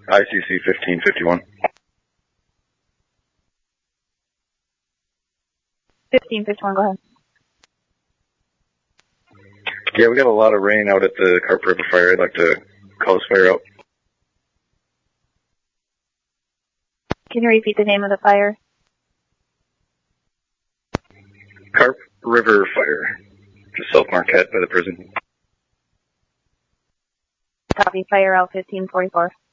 ICC 1551. 1551, go ahead. Yeah, we got a lot of rain out at the Carp River Fire. I'd like to call this fire out. Can you repeat the name of the fire? Carp River Fire. Just South Marquette by the prison. Copy, fire out 1544.